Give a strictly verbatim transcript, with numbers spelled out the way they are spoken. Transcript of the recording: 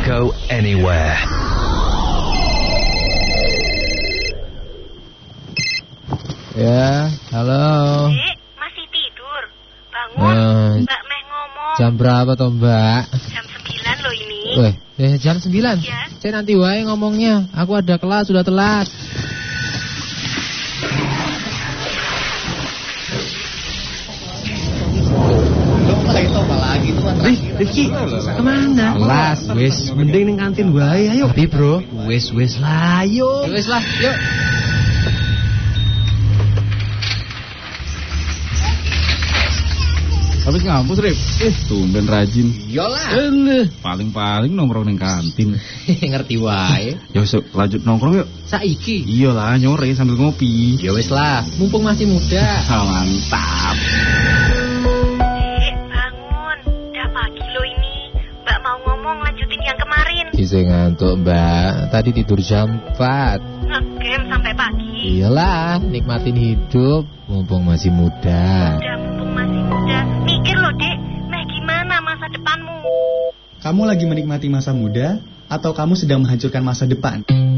go anywhere. Ya, halo. Dek, masih tidur? Bangun, Eh, Mbak Meh ngomong. Jam berapa toh Mbak? Jam sembilan loh ini. Weh, eh, jam sembilan? Iya. Saya nanti wae ngomongnya. Aku ada kelas, sudah telat. Rifki, kemana? Kelas, wis. Mending ning kantin wae, ayo. Tapi bro, Wes wes lah, ayo. wis lah, yuk. Habis ngampus, Rip? Eh, tumben rajin. Iyalah. Eh, paling-paling nongkrong ning kantin. Ngerti wae. Ya wis, lanjut nongkrong yuk. Saiki. Iyalah, nyore sambil ngopi. Ya wis lah, mumpung masih muda. Ah, mantap. Dek, bangun. Udah pagi loh ini. Mbak mau ngomong lanjutin yang kemarin. Bisa ngantuk Mbak, tadi tidur jam empat. Ngegame sampai pagi. Iyalah, nikmatin hidup mumpung masih muda. Udah mumpung masih muda. Mikir loh, Dek. Meh gimana masa depanmu? Kamu lagi menikmati masa muda atau kamu sedang menghancurkan masa depan?